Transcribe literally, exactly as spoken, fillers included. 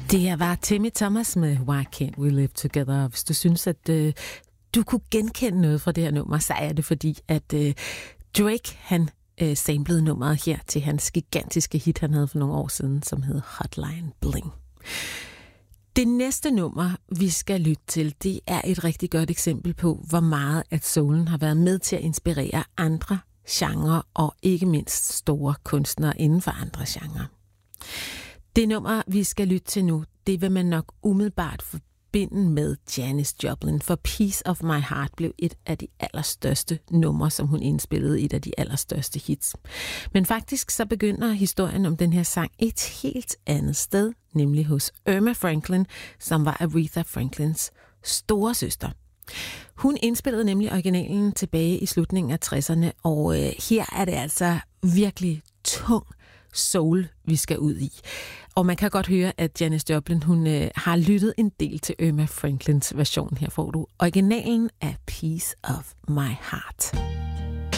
Det var Timmy Thomas med Why Can't We Live Together. Hvis du synes, at øh, du kunne genkende noget fra det her nummer, så er det fordi, at øh, Drake, han øh, samplede nummeret her til hans gigantiske hit, han havde for nogle år siden, som hed Hotline Bling. Det næste nummer, vi skal lytte til, det er et rigtig godt eksempel på, hvor meget at soulen har været med til at inspirere andre genrer, og ikke mindst store kunstnere inden for andre genrer. Det nummer, vi skal lytte til nu, det vil man nok umiddelbart forbinde med Janis Joplin, for Piece of My Heart blev et af de allerstørste numre, som hun indspillede, et af de allerstørste hits. Men faktisk så begynder historien om den her sang et helt andet sted, nemlig hos Erma Franklin, som var Aretha Franklins store søster. Hun indspillede nemlig originalen tilbage i slutningen af tresserne, og øh, her er det altså virkelig tung soul, vi skal ud i. Og man kan godt høre, at Janis Joplin, hun øh, har lyttet en del til Erma Franklins version. Her får du originalen af Piece of My Heart.